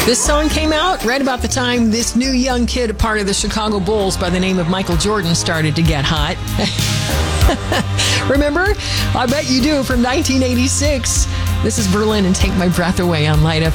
This song came out right about the time this new young kid, a part of the Chicago Bulls by the name of Michael Jordan, started to get hot. Remember? I bet you do, from 1986. This is Berlin and Take My Breath Away on Light FM.